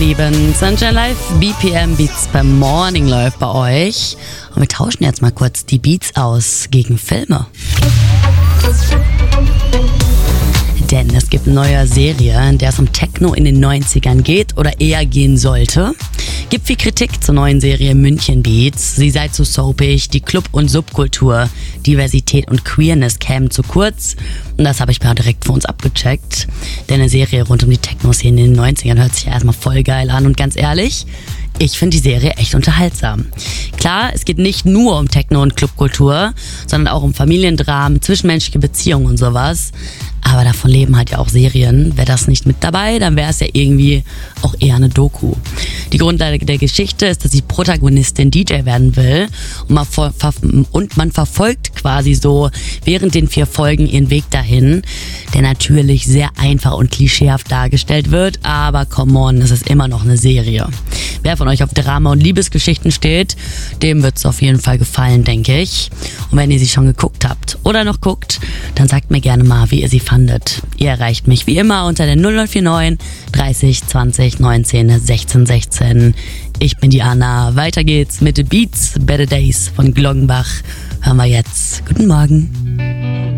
Lieben. Sunshine Live, BPM Beats beim Morning läuft bei euch. Und wir tauschen jetzt mal kurz die Beats aus gegen Filme. Denn es gibt eine neue Serie, in der es um Techno in den 90ern geht oder eher gehen sollte. Gibt viel Kritik zur neuen Serie München Beats. Sie sei zu soapig, die Club- und Subkultur, Diversität und Queerness kämen zu kurz. Und das habe ich mal direkt für uns abgecheckt. Denn eine Serie rund um die Techno-Szene in den 90ern hört sich ja erstmal voll geil an. Und ganz ehrlich, ich finde die Serie echt unterhaltsam. Klar, es geht nicht nur um Techno- und Clubkultur, sondern auch um Familiendramen, zwischenmenschliche Beziehungen und sowas. Aber davon leben halt ja auch Serien. Wäre das nicht mit dabei, dann wäre es ja irgendwie auch eher eine Doku. Die Grundlage der Geschichte ist, dass die Protagonistin DJ werden will und man verfolgt quasi so während den 4 Folgen ihren Weg dahin, der natürlich sehr einfach und klischeehaft dargestellt wird, aber come on, es ist immer noch eine Serie. Wer von euch auf Drama und Liebesgeschichten steht, dem wird es auf jeden Fall gefallen, denke ich. Und wenn ihr sie schon geguckt habt oder noch guckt, dann sagt mir gerne mal, wie ihr sie fandet. Ihr erreicht mich wie immer unter der 0049 30 20 19 16 16. Ich bin die Anna. Weiter geht's mit The Beats, Better Days von Gloggenbach. Hören wir jetzt. Guten Morgen.